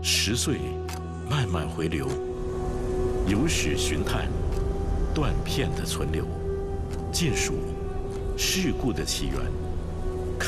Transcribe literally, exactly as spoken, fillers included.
十岁慢慢回流，有史寻探，断片的存留，尽数事故的起源。